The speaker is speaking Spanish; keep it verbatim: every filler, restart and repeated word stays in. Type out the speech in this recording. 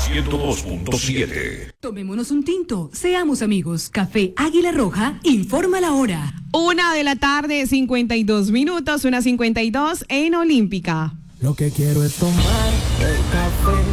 ciento dos punto siete. Tomémonos un tinto, seamos amigos. Café Águila Roja informa la hora. Una de la tarde, cincuenta y dos minutos, una cincuenta y dos en Olímpica. Lo que quiero es tomar el café.